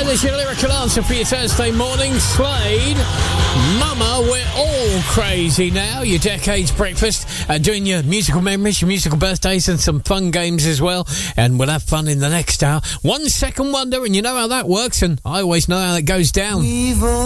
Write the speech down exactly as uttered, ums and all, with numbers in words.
there's your lyrical answer for your Thursday morning. Slade, Mama, we're all crazy now. Your Decades Breakfast, uh, doing your musical memories, your musical birthdays, and some fun games as well. And we'll have fun in the next hour. One second wonder, and you know how that works, and I always know how that goes down.